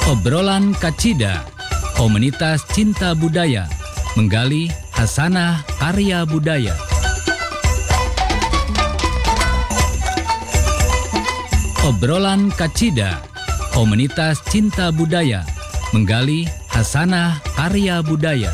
Obrolan Kacida, komunitas cinta budaya, menggali hasanah karya budaya. Obrolan Kacida, komunitas cinta budaya, menggali hasanah karya budaya.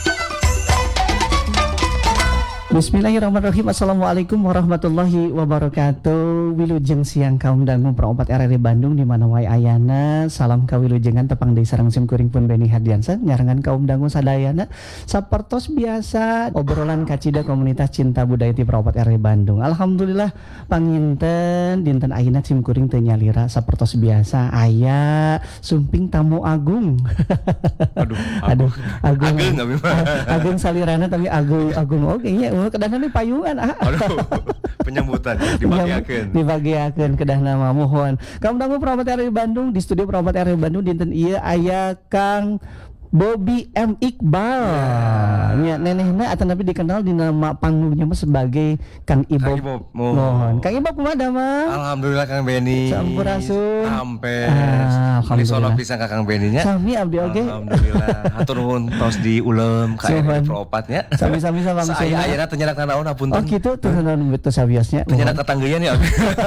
Bismillahirrahmanirrahim. Assalamualaikum warahmatullahi wabarakatuh. Wilujeng siang kaum dangu peropat RRI Bandung di mana wae ayana. Salam kawilujengan tepang deui sareng sim kuring pun Beni Hardiansyah nyarengan kaum dangu sadayana. Sapertos biasa obrolan kacida komunitas cinta budaya ti peropat RRI Bandung. Alhamdulillah panginten dinten ayeuna sim kuring teu nyalira sapertos biasa aya sumping tamu agung. Aduh, agung salirana tapi agung oke nya. Kedahna nih payungan Aduh, penyambutan dibagiakeun kedahna mah mohon. Kaum dangu peropat RRI Bandung di studio peropat RRI Bandung dinten ieu aya Kang Bobby M. Iqbal. Ya, nenehna atau nabi dikenal di nama panggungnya sebagai Kang Ibob. Mohon. Kang Ibob kumaha mah? Alhamdulillah Kang Beni. Sampurasun. Sampai. Sono pisan ka Kang Beni nya. Sami abdi oge. Alhamdulillah. Hatur nuhun tos diulem ka peropat nya. Sami-sami langsung. Saya ayeuna teu nyerak naon hapunten. Oh kitu teu naon betul sabiasnya. Teu nyerak tetanggeun ya.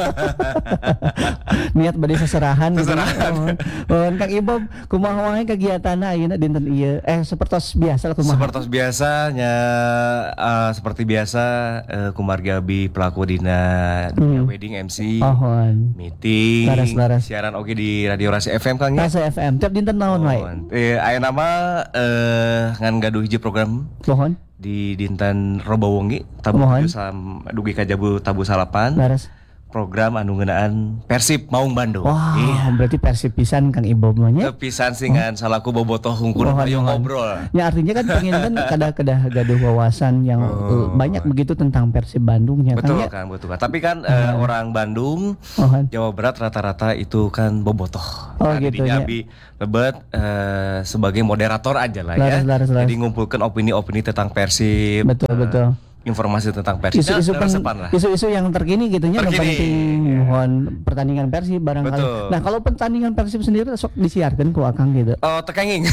Niat bade seserahan. Mohon Kang Ibob kumaha wae kegiatanna ayeuna dinten ieu sapertos biasa lah kumaha. Sapertos biasanya seperti biasa kumarga abi pelaku dina dunia wedding MC, meeting, laras. Siaran oge di Radio Rasi FM Kang ya. Rasi FM tiap dinten naon wae. Ayeuna mah ngan gaduh hiji program. Mohon. Di dinten Robowengi tabu dugi ka Jabu Tabu Salapan. Laras. Program anu ngeunaan Persib Maung Bandung. Wah, berarti Persib pisan Kang Ibob mah nya. Pisan singan salaku bobotoh hungkul ayo ngobrol. Ya artinya kan pengen kan kedah gaduh wawasan yang banyak begitu tentang Persib Bandung nya Betul kan, betul kan. Tapi kan orang Bandung, Jawa Barat rata-rata itu kan bobotoh. Gitu ya. Abi lebet sebagai moderator aja lah ya. Jadi ngumpulkan opini-opini tentang Persib. Betul. Informasi tentang Persib. Isu-isu yang terkini gitunya penting mohon pertandingan Persib barangkali. Betul. Nah, kalau pertandingan Persib sendiri sok disiarkan ku Akang gitu. Oh, tekenging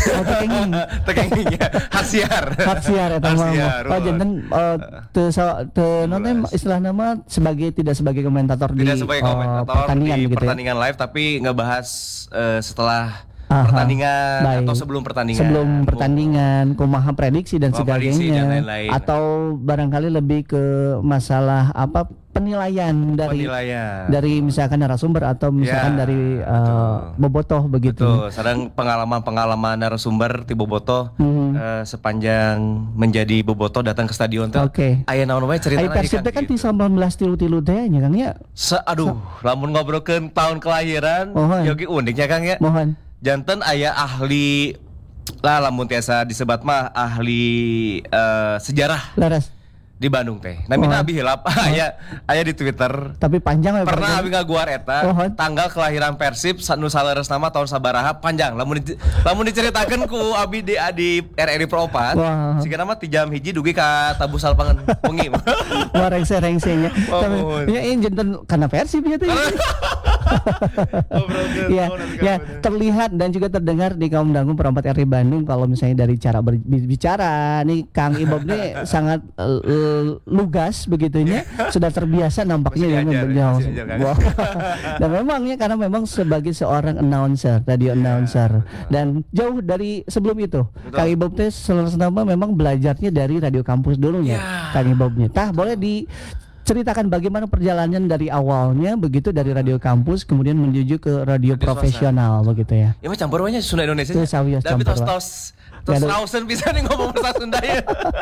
ya. Hak siar eta mah. Oh, janten istilah nama tidak sebagai komentator di pertandingan di begitu. Pertandingan live tapi ngebahas setelah pertandingan atau sebelum pertandingan kumaha prediksi dan sebagainya atau barangkali lebih ke masalah penilaian dari misalkan narasumber atau misalkan dari bobotoh begitu. Betul. Sedang pengalaman narasumber ti bobotoh sepanjang menjadi bobotoh datang ke stadion teh. Aya naon wae ceritana Persib teh kan ti 1933 teh nya Kang ya. Lamun ngobrolkeun tahun kelahiran yogi uniknya Kang ya. Mohon. Janten aya ahli lamun tiasa disebat mah ahli sejarah. Laras. Di Bandung teh. Namina abi hilap aya di Twitter. Tapi panjang pernah abi ngaguar eta tanggal kelahiran Persib nu saleres nama tahun sabaraha panjang. Lamun diceritakeun ku abi di RRI Pro 4. Sigana mah 3 jam hiji dugi ka Tabu Salapangan wengi. Wah rengse-rengsenya. Tapi nya janten kana Persib ya teh. Ya, terlihat dan juga terdengar di kaum dangu perempat RRI Bandung kalau misalnya dari cara berbicara nih Kang Ibob nih sangat lugas begitunya sudah terbiasa nampaknya dengan beliau. Dan memangnya karena memang sebagai seorang radio announcer dan jauh dari sebelum itu Kang Ibob teh selama memang belajarnya dari radio kampus dulu ya Kang Ibobnya. Boleh ceritakan bagaimana perjalanan dari awalnya begitu dari radio kampus kemudian menuju ke radio profesional begitu ya. Ya mah campur wae Sunda Indonesia. Tapi tos Rausen bisa nih ngomong bahasa Sunda ya.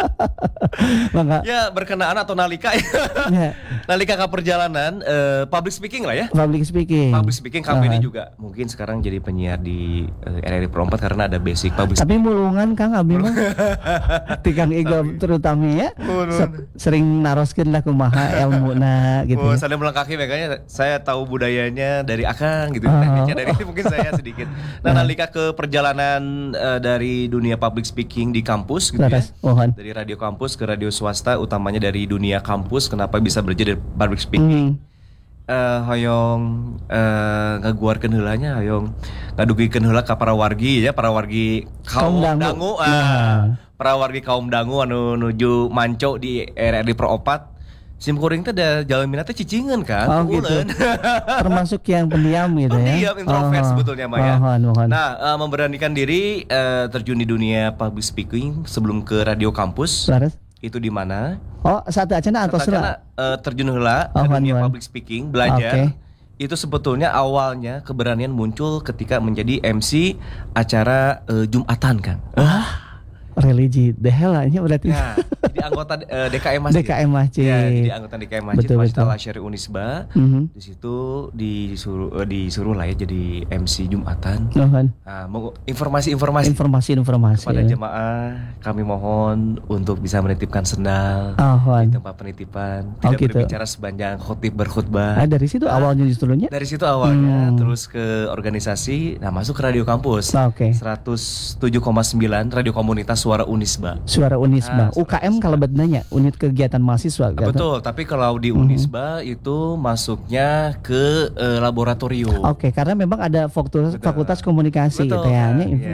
Ya berkenaan atau nalika ya. Nalika ke perjalanan public speaking lah ya. Public speaking kami ini juga mungkin sekarang jadi penyiar di RRI Pro 4 karena ada basic public speaking. Tapi mulungan Kang abi mah. Ti Kang Igob terutama ya. Sering naroskeun lah kumaha ilmuna gitu. Saya melengkapi makanya saya tahu budayanya dari Akang gitu. Tekniknya dari mungkin saya sedikit. Nah, nalika ke perjalanan dari dunia public speaking di kampus gitu ya. Dari radio kampus ke radio swasta utamanya dari dunia kampus kenapa bisa belajar dari public speaking. hoyong ngaguarkeun heulanya hoyong ngadugikeun heula ka para wargi ya, para wargi kaum dangu. Para wargi kaum dangu anu nuju manco di RRD Pro 4. Simkuring teh da jalan minatnya cicingan kan, gitu. Termasuk yang pendiam gitu ya. Pendiam, introvert sebetulnya Maya. Nah, memberanikan diri terjun di dunia public speaking sebelum ke radio kampus. Laras? Itu di mana? Oh, saat acana atau sela? Terjun heula ke dunia public speaking, belajar. Itu sebetulnya awalnya keberanian muncul ketika menjadi MC acara Jumatan kan. Religi dehelanya berarti. Ya, jadi anggota DKM Masjid. DKM Masjid. Ya, jadi anggota DKM Masjid Masjid Al-Asyari Unisba. Di situ disuruh lah ya jadi MC Jumatan. Nah, informasi kepada jemaah, kami mohon untuk bisa menitipkan sendal di tempat penitipan. Tidak berbicara sepanjang khotib berkhutbah. Dari situ awalnya justrunya? Dari situ awalnya, terus ke organisasi, nah masuk ke radio kampus. 107,9 radio komunitas Suara Unisba. Suara Unisba. UKM kalau bedanya unit kegiatan mahasiswa. Betul, tapi kalau di Unisba itu masuknya ke laboratorium. Karena memang ada fakultas komunikasi gitu ya.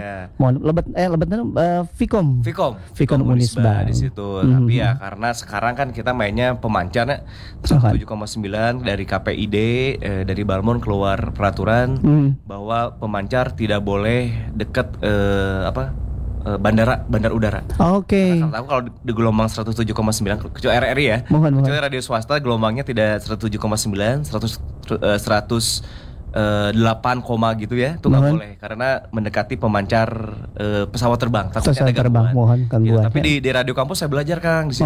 Fikom Unisba di situ. Tapi ya karena sekarang kan kita mainnya pemancar 107,9 dari KPID, dari Balmon keluar peraturan bahwa pemancar tidak boleh dekat bandar udara. Nah, kalau di gelombang 107,9 kecuali RRI ya. Kecuali radio swasta gelombangnya tidak 107,9, 108, gitu ya. Itu nggak boleh karena mendekati pemancar pesawat terbang. Takutnya ada gangguan. Tapi di radio kampus saya belajar Kang di situ.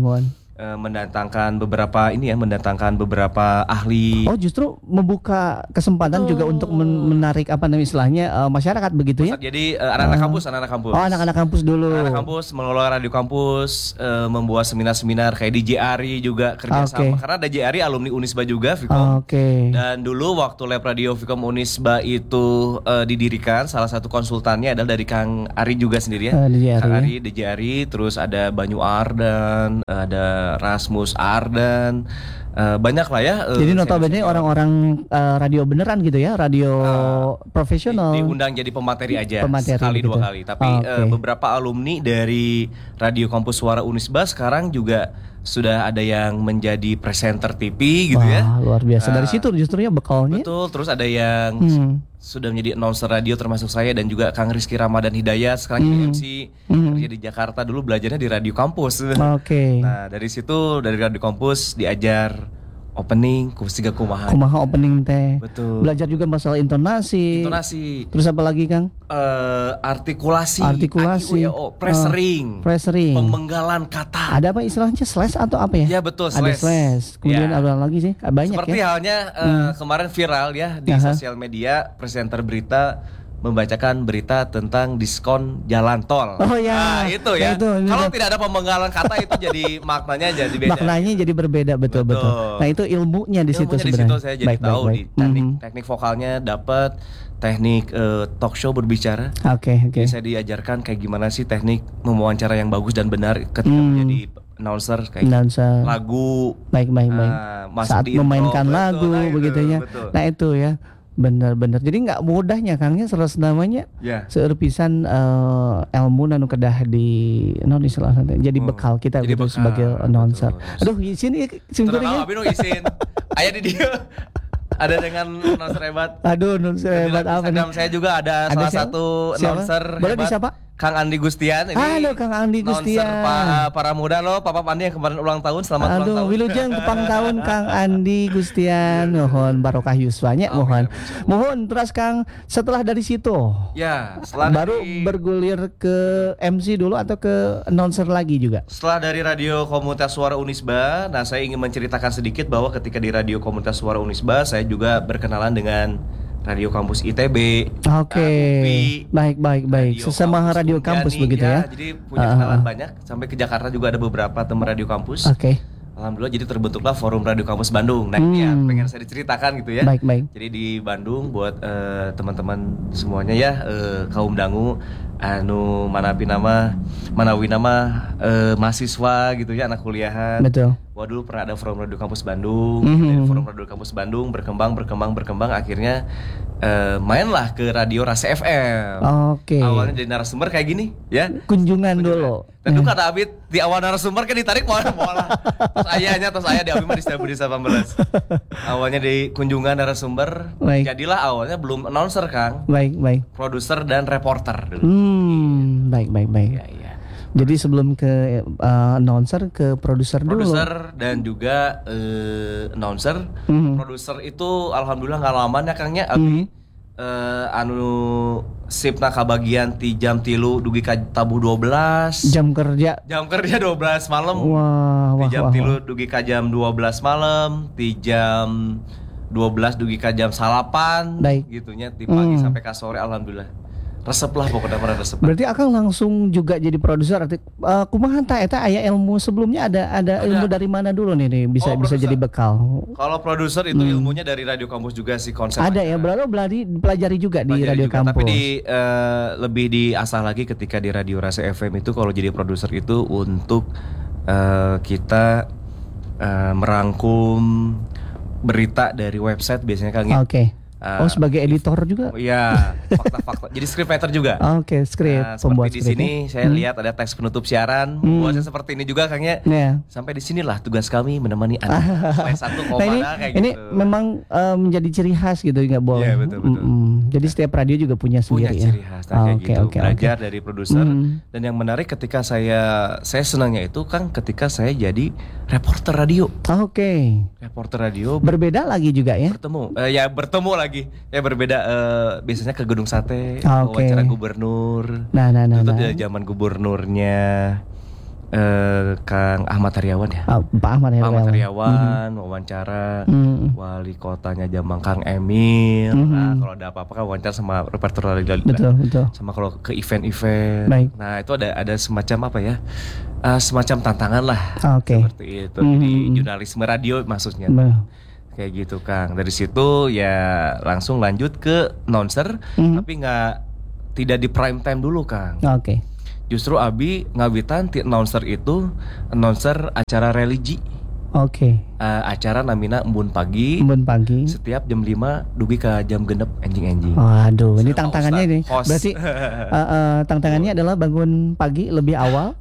Mendatangkan beberapa ahli. Justru membuka kesempatan juga untuk menarik masyarakat begitu ya. Jadi anak-anak kampus. Anak-anak kampus dulu. Anak kampus mengelola radio kampus, membuat seminar-seminar kayak DJ Ari juga kerjasama. Karena DJ Ari alumni Unisba juga, Fikom. Dan dulu waktu lab radio Fikom Unisba itu didirikan, salah satu konsultannya adalah dari Kang Ari juga sendiri ya. Kang Ari, DJ Ari, terus ada Banyu Ardan, ada Rasmus Ardan, banyak lah ya. Jadi notabene orang-orang radio beneran gitu ya, radio profesional. Diundang jadi pemateri aja, sekali gitu. 2 kali. Tapi beberapa alumni dari Radio Kampus Suara Unisba sekarang juga sudah ada yang menjadi presenter TV gitu ya. Luar biasa. Dari situ justrunya bekalnya. Betul, terus ada yang sudah menjadi announcer radio termasuk saya dan juga Kang Rizky Ramadan Hidayat sekarang jadi MC kerja di Jakarta, dulu belajarnya di Radio Kampus. Nah, dari situ dari Radio Kampus diajar opening, kumaha opening teh. Betul. Belajar juga masalah intonasi. Terus apa lagi Kang? Artikulasi. Pressering. Pemenggalan kata. Ada apa istilahnya slash atau apa ya? Ya betul, slash. Ada slash. Kemudian ada lagi sih, banyak. Seperti halnya kemarin viral ya di sosial media, presenter berita membacakan berita tentang diskon jalan tol. Nah, itu ya. Kalau tidak ada pemenggalan kata itu jadi maknanya jadi beda. Maknanya jadi berbeda, betul. Nah, itu ilmunya di situ sebenarnya. Di situ saya jadi tahu di teknik vokalnya dapat, teknik talk show berbicara. Jadi saya diajarkan kayak gimana sih teknik mewawancara yang bagus dan benar ketika menjadi announcer kayak lagu. Baik. Saat memainkan lagu begitu ya. Nah, itu ya. Benar. Jadi nggak mudahnya Kangnya seres namanya. Seueur pisan ilmu nanu kedah di istilahnya jadi bekal kita jadi gitu sebagai announcer. Betul. Aduh, izin ya simkuring. Izin. Aya di dia. Ada dengan announcer hebat. Announcer hebat apa nih? Instagram saya juga ada salah satu announcer boleh hebat. Siapa? Kang Andi Gustian. Halo Kang Andi Gustian. Para muda loh, Papa Andi yang kemarin ulang tahun, selamat ulang tahun. Wilujeng kepang tahun Kang Andi Gustian. Mohon barokah yuswanya, mohon terus Kang setelah dari situ. Ya, setelah baru bergulir ke MC dulu atau ke announcer lagi juga? Setelah dari Radio Komunitas Suara Unisba, nah saya ingin menceritakan sedikit bahwa ketika di Radio Komunitas Suara Unisba saya juga berkenalan dengan Radio Kampus ITB. Baik. Sesama radio kampus begitu ya. Jadi punya kenalan banyak. Sampai ke Jakarta juga ada beberapa teman radio kampus. Alhamdulillah jadi terbentuklah Forum Radio Kampus Bandung. Nah ini ya pengen saya diceritakan gitu ya. Baik. Jadi di Bandung buat teman-teman semuanya ya, kaum dangu anu manawi nama mahasiswa gitu ya, anak kuliahan. Betul. Gua dulu pernah ada forum Radio Kampus Bandung. Dari forum Radio Kampus Bandung berkembang akhirnya mainlah ke radio Rasa FM. Oke. Awalnya jadi narasumber kayak gini, ya. Kunjungan dulu. Tentu kata Abid di awal narasumber kan ditarik mau lah. Terus ayah di Abid mah di Setiap Budi 18. Awalnya di kunjungan narasumber. Baik. Jadilah awalnya belum announcer, Kang. Baik. Produser dan reporter dulu. Baik. Iya. Jadi sebelum ke announcer ke produser dulu. Produser dan juga announcer. Produser itu alhamdulillah ngalaman ya Kangnya Abi. Anu sipna kabagian ti jam 3 dugi ka tabuh 12 jam kerja 12 malam. Wah, jam 3 dugi ka jam 12 malam, ti jam 12 dugi ka jam 8. Baik. Gitunya ti pagi sampai ka sore alhamdulillah. Resep lah pokoknya pada resep. Berarti Akang langsung juga jadi produser. Kumaha eta aya ilmu sebelumnya ada ilmu dari mana dulu nih bisa jadi bekal. Kalau produser itu ilmunya dari Radio Kampus juga sih konsep. Ada ya, berarti pelajari juga di Radio Kampus. Tapi lebih diasah lagi ketika di Radio Rasa FM itu kalau jadi produser itu untuk kita merangkum berita dari website biasanya Kang ya. Oke. Sebagai editor juga? Iya, fakta-fakta. Jadi scriptwriter juga. Oke, pembuat di sini saya lihat ada teks penutup siaran. Buatnya seperti ini juga Kangnya. Sampai di sinilah tugas kami menemani Anda. Satu kayak ini gitu. Memang menjadi ciri khas gitu, nggak boleh. Iya, betul. Jadi setiap radio juga punya sendiri ya. Ciri khas. Belajar dari produser. Dan yang menarik ketika saya senangnya itu Kang ketika saya jadi reporter radio. Reporter radio. Berbeda lagi juga ya? Bertemu lagi. Ya berbeda biasanya ke Gedung Sate, wawancara gubernur. Itu dari zaman gubernurnya Kang Ahmad Heriawan ya. Pak Ahmad Heriawan wawancara wali kotanya zaman Kang Emil. Nah, kalau ada apa-apa kan wawancara sama reporter radio. Betul. Sama kalau ke event-event. Baik. Nah, itu ada semacam apa ya? Semacam tantangan lah. Seperti itu. Jadi jurnalisme radio maksudnya. Kayak gitu Kang. Dari situ ya langsung lanjut ke announcer, tapi tidak di prime time dulu Kang. Justru Abi ngawitan ti announcer itu announcer acara religi. Acara namina Embun Pagi. Setiap jam 5 dugi ke jam genep enjing-enjing. Waduh, ini tantangannya ini. Berarti tantangannya adalah bangun pagi lebih awal.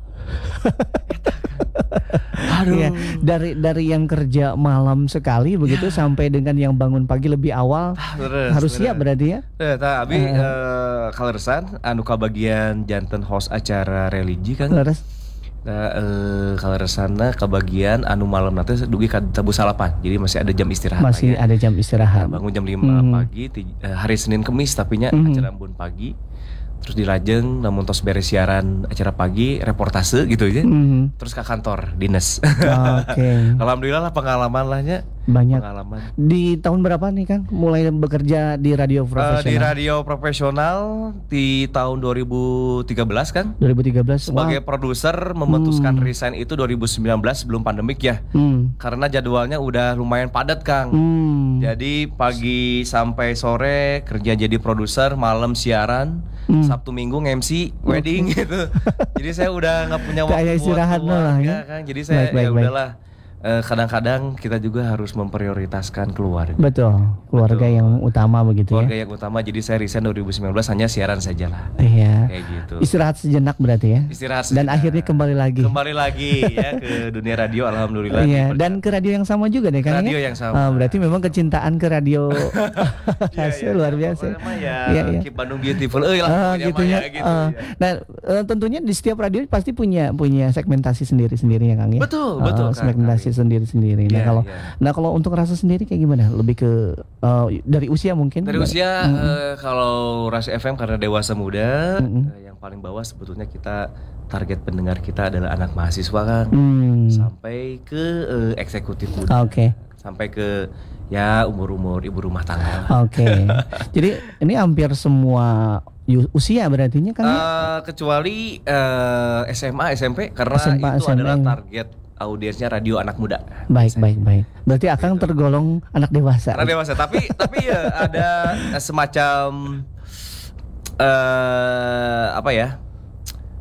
Ya, dari yang kerja malam sekali begitu sampai dengan yang bangun pagi lebih awal harus siap berarti ya. Tapi kaleresan anu kabagian janten host acara religi kan. Kaleresana kabagian anu malam nanti dugi ka tabu salapan. Jadi masih ada jam istirahat. Ada jam istirahat. Bangun jam 5 pagi hari Senin Kemis tapi nya acara Embun Pagi. Terus dilajeng namun tos beres siaran acara pagi reportase gitu ya. Terus ke kantor dinas. Alhamdulillah lah pengalaman lahnya banyak. Pengalaman. Di tahun berapa nih Kang mulai bekerja di radio profesional? Di radio profesional di tahun 2013 kan. 2013. Sebagai produser memutuskan resign itu 2019 sebelum pandemik ya. Karena jadwalnya udah lumayan padat Kang. Jadi pagi sampai sore kerja jadi produser, malam siaran. Sabtu Minggu nge-MC wedding gitu. Jadi saya udah nggak punya waktu istirahat buat keluarga kan. Jadi saya ya udahlah. Kadang-kadang kita juga harus memprioritaskan keluarga. Betul, keluarga yang utama begitu keluarga yang utama. Jadi saya resign 2019 hanya siaran saja lah. Iya. Kayak gitu. Istirahat sejenak berarti ya. Istirahat sejenak. Dan akhirnya kembali lagi ya ke dunia radio alhamdulillah. Iya. Dan ke radio yang sama juga deh kan. Radio yang sama. Berarti memang kecintaan ke radio luar biasa. Iya. Keep Bandung Beautiful. Gitu ya. Nah, tentunya di setiap radio pasti punya segmentasi sendiri-sendiri ya Kang ya. Betul. Segmentasi sendiri-sendiri. Nah, kalau untuk Rasa sendiri kayak gimana? Lebih ke dari usia mungkin? Dari usia kalau Rasa FM karena dewasa muda, yang paling bawah sebetulnya kita target pendengar kita adalah anak mahasiswa kan. Sampai ke eksekutif muda. Sampai ke ya umur-umur ibu rumah tangga. Jadi ini hampir semua usia berarti kan? Kecuali SMA, SMP karena itu adalah target audiensnya radio anak muda. Baik. Berarti Akang tergolong anak dewasa. Anak dewasa, tapi ya ada semacam apa ya?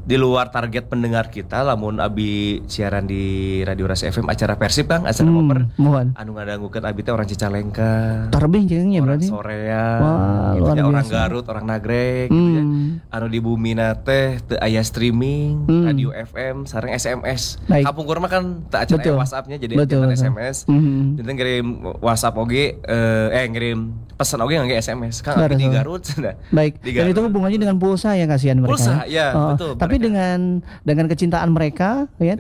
di luar target pendengar kita, lamun abi siaran di Radio Ras FM acara Persib Kang, acara momer. Anu ngadanggukeun abi teh orang Cicalengka. Tarbih jeung berarti. Soreang. Gitu, orang Garut, orang Nagreg gitu ya. Anu di Bumina teh teu aya streaming, radio FM sareng SMS. Kapungkur mah kan teu acan aya WhatsApp-nya jadi jangan SMS. Jadi ngirim WhatsApp oge ngirim pesan oge ngangge SMS. Kang abi di Garut cenah. Baik. Dan itu hubungannya dengan pulsa yang kasihan mereka. Pulsa, ya, betul. Tapi dengan kecintaan mereka ya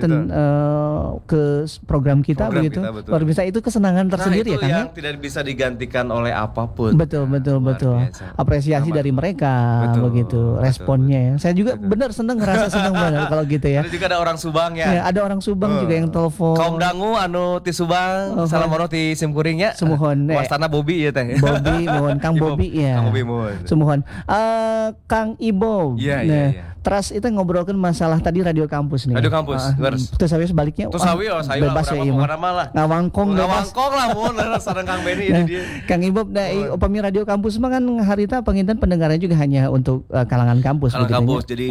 ke program kita begitu. Luar biasa, itu kesenangan tersendiri ya kan. Yang tidak bisa digantikan oleh apapun. Betul. Apresiasi dari mereka begitu responnya ya. Saya juga benar ngerasa senang banget kalau gitu ya. Ada juga ada orang Subang ya. Ya, ada orang Subang juga yang telepon. Kaum dangu anu ti Subang, salam ono ti Simkuring ya. Sumuhun. Wastana Bobi ya teh. Bobi mohon Kang Bobi ya. Kang Bobi mohon. Sumuhun. Kang Ibo. Iya. Terus kita ngobrolkan masalah tadi radio kampus nih. Radio kampus. Terus saya sebaliknya. Terus saya bebas ya ieu. Ngawangkong lah mun sareng Kang Beni ini dia. Kang Ibob upami radio kampus mah kan harita penginten pendengarnya juga hanya untuk kalangan kampus begitu. Kampus jadi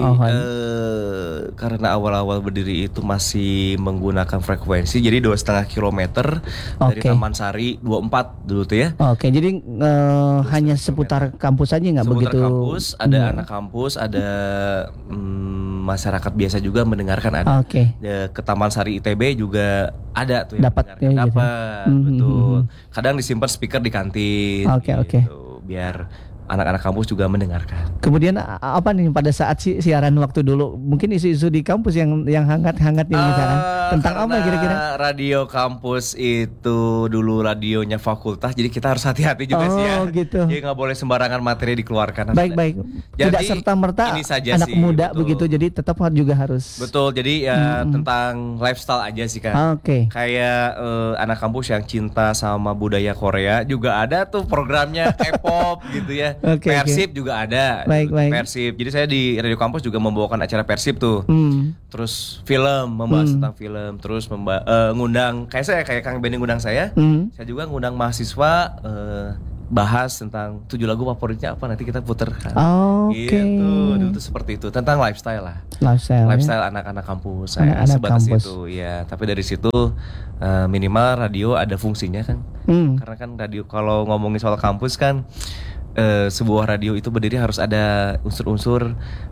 karena awal-awal berdiri itu masih menggunakan frekuensi jadi 2,5 kilometer dari Taman Sari 24 dulu tuh ya. Oke, jadi hanya seputar kampus aja nggak begitu? Seputar kampus, ada anak kampus, ada masyarakat biasa juga mendengarkan ada. Ke Taman Sari ITB juga ada tuh yang dapat betul. Kadang disimpan speaker di kantin. Gitu, biar anak-anak kampus juga mendengarkan. Kemudian apa nih pada saat siaran waktu dulu? Mungkin isu-isu di kampus yang hangat-hangat nih misalkan. Tentang apa kira-kira? Radio kampus itu dulu radionya fakultas, jadi kita harus hati-hati juga sih ya. Gitu. Jadi nggak boleh sembarangan materi dikeluarkan. Baik. Tidak serta-merta anak muda betul. Begitu, jadi tetap juga harus. Betul, jadi ya tentang lifestyle aja sih kan. Kayak anak kampus yang cinta sama budaya Korea juga ada tuh programnya K-pop gitu ya. Persib juga ada. Baik. Persib. Jadi saya di Radio Kampus juga membawakan acara Persib tuh. Terus film, membahas tentang film, terus ngundang kayak Kang Beni ngundang saya. Saya juga ngundang mahasiswa bahas tentang 7 lagu favoritnya apa, nanti kita puter kan. Gitu. Dulu tuh seperti itu, tentang lifestyle lah. Lifestyle anak-anak kampus. Saya sebatas itu ya. Tapi dari situ minimal radio ada fungsinya kan. Karena kan radio kalau ngomongin soal kampus kan sebuah radio itu berdiri harus ada unsur-unsur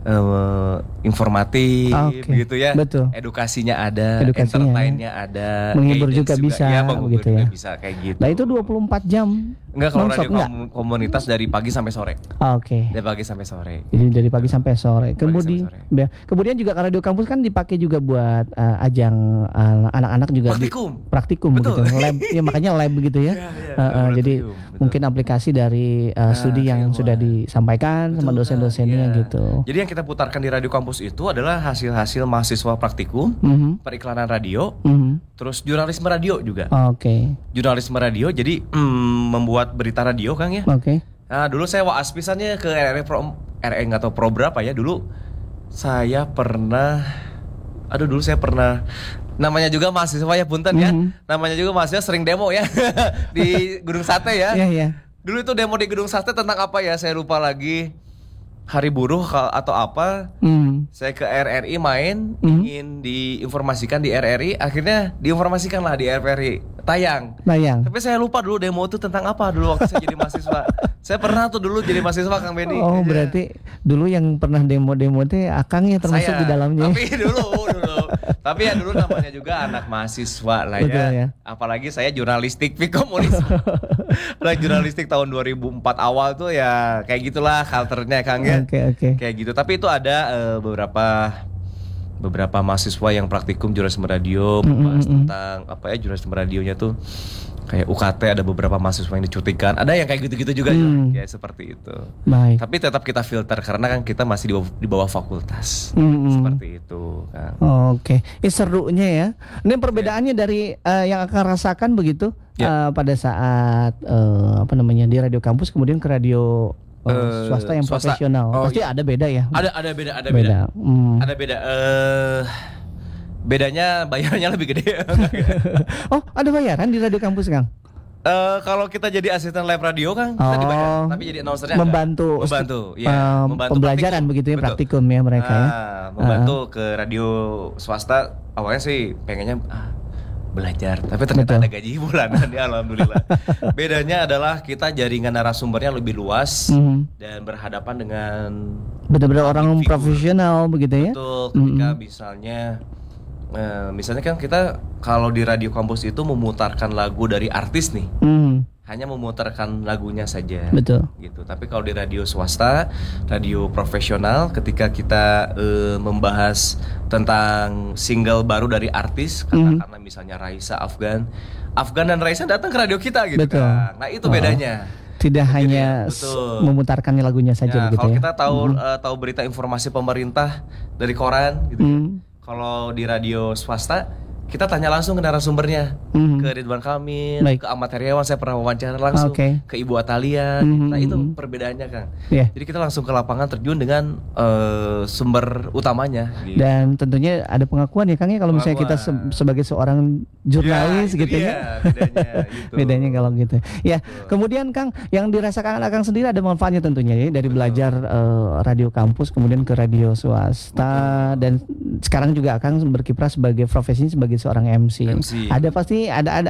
informatif gitu ya. Betul. Edukasinya ada, entertainnya ada, menghibur juga bisa gitu ya. Bisa kayak gitu. Nah, itu 24 jam. Enggak, kalau radio komunitas dari pagi sampai sore. Dari pagi sampai sore. Jadi dari pagi sampai sore. Kemudian juga radio kampus kan dipakai juga buat ajang anak-anak juga praktikum begitu. Lab ya, makanya lab begitu ya. Jadi mungkin aplikasi dari studi yang sudah disampaikan sama dosen-dosennya gitu. Jadi yang kita putarkan di radio kampus itu adalah hasil-hasil mahasiswa praktikum, periklanan radio, terus jurnalisme radio juga. Jurnalisme radio, jadi membuat berita radio Kang ya. Nah dulu saya waas pisannya ke RRI nggak tahu pro berapa ya dulu. Saya pernah namanya juga mahasiswa ya punten ya. Namanya juga mahasiswa sering demo ya di Gedung Sate ya. Dulu itu demo di Gedung Sate tentang apa ya, saya lupa lagi. Hari buruh atau apa. Saya ke RRI main, ingin diinformasikan di RRI, akhirnya diinformasikan lah di RRI tayang. Tapi saya lupa dulu demo itu tentang apa dulu waktu saya jadi mahasiswa. Saya pernah tuh dulu jadi mahasiswa Kang Beni. Berarti dulu yang pernah demo-demo itu Akang ya termasuk di dalamnya. Tapi dulu. Tapi ya dulu namanya juga anak mahasiswa lah ya. Betul, ya. Apalagi saya jurnalistik Vikomunisme. Jurnalistik tahun 2004 awal tuh ya kayak gitulah culture-nya Kang ya. Kayak gitu. Tapi itu ada beberapa mahasiswa yang praktikum jurnalisme radio membahas tentang apa ya, jurnalisme radionya tuh kayak UKT, ada beberapa mahasiswa yang dicutikan, ada yang kayak gitu-gitu juga ya seperti itu. Tapi tetap kita filter karena kan kita masih di bawah fakultas. Seperti itu kan. Serunya ya. Ini perbedaannya dari yang akan rasakan begitu pada saat di radio kampus kemudian ke radio swasta yang profesional. Pasti ada beda ya. Ada beda. Ada beda. Bedanya bayarnya lebih gede. Ada bayaran di radio kampus Kang? Kalau kita jadi asisten live radio kan kita dibayar, tapi jadi announcernya membantu ya, membantu pembelajaran praktikum. begitu ya, Betul. praktikum ya mereka ya. Membantu ke radio swasta. Awalnya sih pengennya belajar, tapi ternyata ada gaji bulanan ya, alhamdulillah. Bedanya adalah kita jaringan narasumbernya lebih luas dan berhadapan dengan benar-benar orang profesional begitu ya. Betul, ketika misalnya kan kita kalau di radio kampus itu memutarkan lagu dari artis nih, hanya memutarkan lagunya saja. Betul. Gitu. Tapi kalau di radio swasta, radio profesional, ketika kita membahas tentang single baru dari artis, katakanlah misalnya Raisa Afgan dan Raisa datang ke radio kita gitu. Betul. Kan. Nah itu bedanya. Tidak hanya memutarkan lagunya saja begitu kalau ya. kita tahu berita informasi pemerintah dari koran gitu. Kalau di radio swasta kita tanya langsung ke narasumbernya, ke Ridwan Kamil, ke Ahmad Heriawan, saya pernah wawancara langsung, ke Ibu Atalia. Nah itu perbedaannya Kang. Jadi kita langsung ke lapangan terjun dengan sumber utamanya. Gitu. Dan tentunya ada pengakuan ya Kang ya, kalau misalnya kita sebagai seorang jurnalis gitu ya. Bedanya kalau gitu. Ya, kemudian Kang, yang dirasakan Akang sendiri ada manfaatnya tentunya ya, dari belajar radio kampus kemudian ke radio swasta. Dan sekarang juga Akang berkiprah sebagai profesi sebagai seorang MC. Ada pasti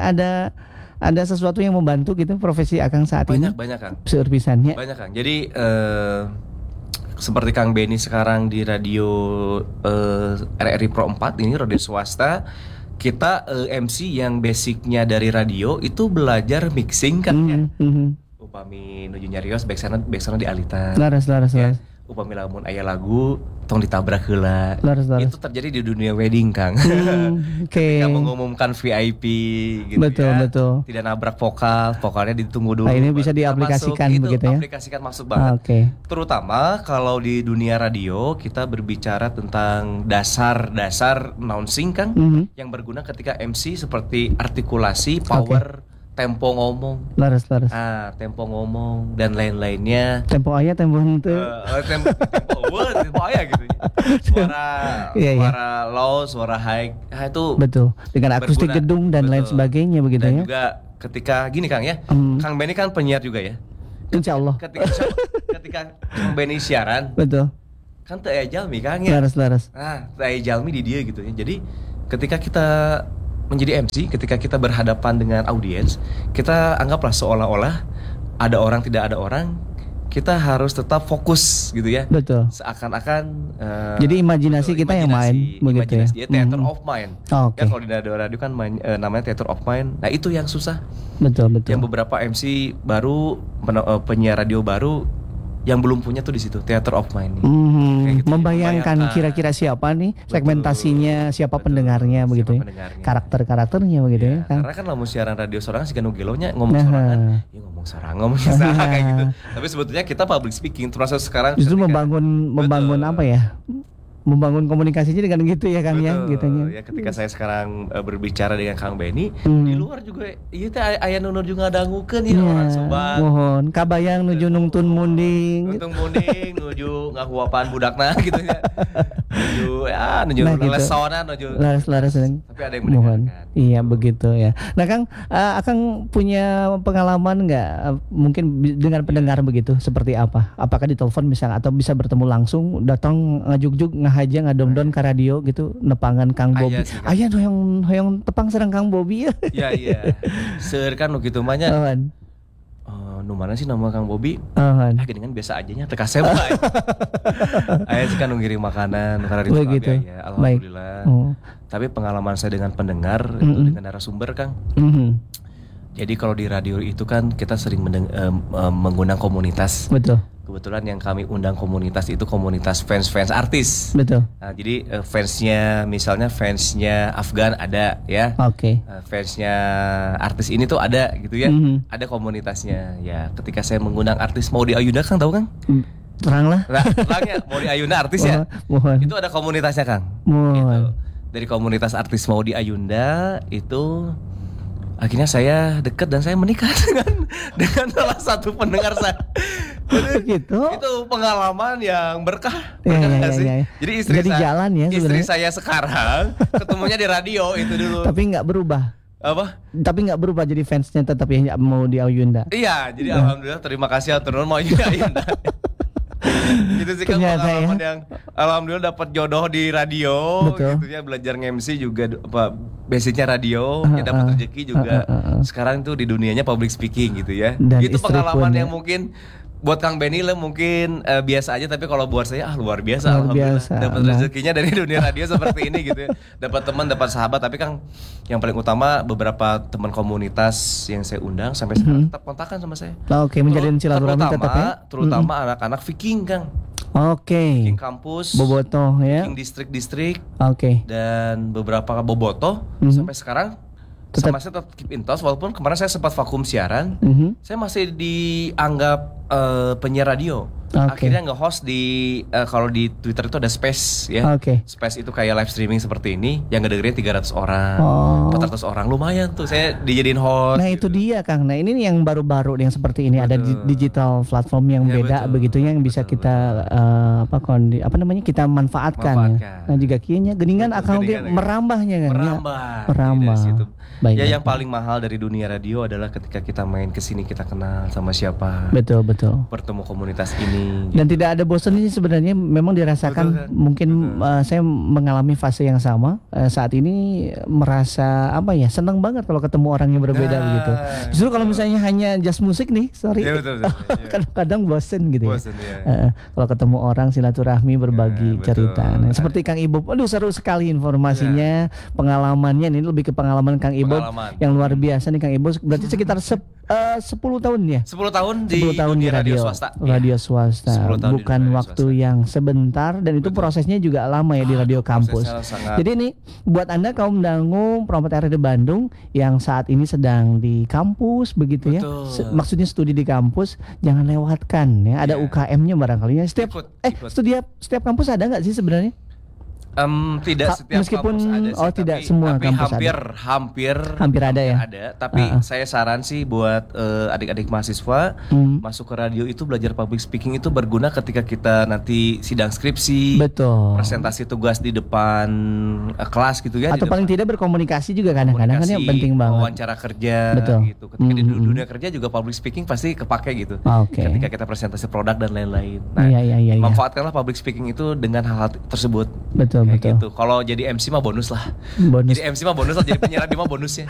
ada sesuatu yang membantu gitu profesi Akang saat ini. Banyak Kang. Serpisannya. Banyak Kang. Jadi seperti Kang Benny sekarang di radio RRI Pro 4 ini radio swasta, kita MC yang basicnya dari radio itu belajar mixing kan ya. Upami nuju nyarios back sana di Alita. Laras. Ya. Upami lamun aya lagu tong ditabrak heula. Itu terjadi di dunia wedding Kang. Ketika mengumumkan VIP gitu. Betul. Tidak nabrak vokalnya ditunggu dulu. Nah, ini bisa diaplikasikan begitu ya. Aplikasikan masuk banget. Terutama kalau di dunia radio kita berbicara tentang dasar announcing Kang, yang berguna ketika MC seperti artikulasi, power, tempo ngomong, laras. Tempo ngomong dan lain-lainnya. Tempo ayah, tempo henteu. Tempo ayah gitu. Suara low, suara high, itu betul. Dengan akustik gedung dan lain sebagainya begitu dan ya. Juga ketika gini Kang ya, Kang Benny kan penyiar juga ya. Insya Allah. Ketika Kang Benny siaran, betul. Kan teu aya jalmi Kang ya. Laras. Teu aya jalmi di dia gitu ya. Jadi ketika kita menjadi MC, ketika kita berhadapan dengan audiens, kita anggaplah seolah-olah ada orang tidak ada orang, kita harus tetap fokus gitu ya. Betul. Seakan-akan jadi imajinasi kita yang main begitu ya. Theater of mind. Ya kalau di radio kan namanya theater of mind. Nah itu yang susah. Betul. Yang beberapa MC baru, penyiar radio baru yang belum punya tuh di situ, theater of mind. Gitu, membayangkan kira-kira siapa nih segmentasinya, siapa pendengarnya begitu ya. Karakternya begitu ya. Karena kan lamun siaran radio sorangan sih gelonya ngomong sorangan, ngomong sorangan kayak gitu. Tapi sebetulnya kita public speaking termasuk sekarang justru membangun apa ya? Membangun komunikasinya dengan gitu ya Kang ya gitunya. Ya ketika saya sekarang berbicara dengan Kang Benny di luar juga ieu teh aya nu nuju ngadangukeun ya orang Subang. Mohon kabayang nuju nungtun munding. Nuju ngahuapan budakna gitu ya. Nuju lesonan nuju. Laras. Tapi ada yang mendengarkan. Iya begitu ya. Nah Kang, Akang punya pengalaman enggak mungkin dengan pendengar begitu seperti apa? Apakah ditelepon misalnya atau bisa bertemu langsung datang ngajuk-juk aja ngadom-dom ke radio gitu nepangan Kang Bobby. Aya hoyong tepang serang Kang Bobby ya. Iya. Seur kan nu kitu mah nya. Nu mana sih nama Kang Bobby? Dengan biasa aja nya teu kasep bae. Aya sih kan ngirim makanan karena di ya. Alhamdulillah. Tapi pengalaman saya dengan pendengar itu dengan narasumber Kang. Jadi kalau di radio itu kan kita sering mengundang komunitas. Betul. Kebetulan yang kami undang komunitas itu komunitas fans artis. Betul. Nah, jadi misalnya fansnya Afgan ada ya. Oke. Fansnya artis ini tuh ada gitu ya. Ada komunitasnya. Ya, ketika saya mengundang artis Maudy Ayunda Kang tahu Kang? Teranglah. Terangnya Maudy Ayunda artis ya. Mohon. Itu ada komunitasnya Kang. Mohon. Gitu. Dari komunitas artis Maudy Ayunda itu akhirnya saya dekat dan saya menikah dengan salah satu pendengar saya. Gitu. Itu pengalaman yang berkah. Iya. Jadi istri jalan ya istri saya sekarang ketemunya di radio itu dulu. Tapi nggak berubah. Apa? Tapi nggak berubah jadi fansnya tetap ya mau di Ayunda. Iya, jadi alhamdulillah terima kasih atur nuhun mau di Ayunda. Gitu sih kan pengalaman yang alhamdulillah dapat jodoh di radio. Betul. Gitu ya, belajar nge-MC juga basicnya radio, ya dapat rezeki juga. Sekarang tuh di dunianya public speaking gitu ya. Dan itu pengalaman yang ya. mungkin buat Kang Benny lah mungkin biasa aja, tapi kalau buat saya luar biasa. Alhamdulillah dapat rezekinya dari dunia radio seperti ini gitu ya. Dapat teman, dapat sahabat, tapi Kang yang paling utama beberapa teman komunitas yang saya undang sampai sekarang tetap kontakkan sama saya. Oke, menjalin silaturahmi tetap ya. Terutama anak-anak Viking, Kang. Oke. Viking kampus, Bobotoh ya. Viking distrik-distrik. Oke. Dan beberapa Bobotoh sampai sekarang sama saya tetap keep in touch, walaupun kemarin saya sempat vakum siaran. Saya masih dianggap penyiar radio. Akhirnya nge-host di kalau di Twitter itu ada space ya. Space itu kayak live streaming seperti ini yang ngedengerin 300 orang, 400 orang, lumayan tuh saya dijadiin host. Nah, itu dia Kang. Nah, ini yang baru-baru yang seperti ini ada digital platform yang beda begitu yang bisa kita kita manfaatkan. Ya. Nah, juga kieunya geuningan akang ge merambahnya kan. Merambah. Baik, ya yang paling mahal dari dunia radio adalah ketika kita main ke sini kita kenal sama siapa. Betul. Bertemu komunitas ini. Dan tidak ada bosannya sebenarnya, memang dirasakan. Mungkin saya mengalami fase yang sama. Saat ini merasa senang banget kalau ketemu orang yang berbeda begitu. Justru kalau misalnya hanya just musik nih, ya, betul. kadang-kadang bosen gitu ya. Kalau ketemu orang silaturahmi berbagi cerita. Nah, seperti Kang Ibob, aduh seru sekali informasinya, pengalamannya ini lebih ke pengalaman Kang Ibob yang luar biasa nih Kang Ibob. Berarti sekitar 10 tahun ya? 10 tahun di radio swasta. Radio swasta. Bukan waktu yang sebentar, dan itu prosesnya juga lama ya di radio kampus. Jadi ini buat Anda kaum dangu perompat RRD Bandung yang saat ini sedang di kampus begitu ya. Maksudnya studi di kampus, jangan lewatkan ya. Ada UKM-nya barangkali ya. Setiap kampus ada nggak sih sebenarnya? Tidak setiap meskipun kampus ada sih, tidak semua kampus hampir ada ya. Tapi saya saran sih buat adik-adik mahasiswa masuk ke radio itu belajar public speaking itu berguna ketika kita nanti sidang skripsi, presentasi tugas di depan kelas gitu ya. Atau paling tidak berkomunikasi juga kadang-kadang kan yang penting banget. Wawancara kerja gitu. Ketika di dunia kerja juga public speaking pasti kepake gitu. Ketika kita presentasi produk dan lain-lain. Nah, manfaatkanlah public speaking itu dengan hal-hal tersebut. Betul. Gitu. Kalau jadi MC mah bonus lah. Jadi MC mah bonus lah, jadi penyiar radio mah bonusnya.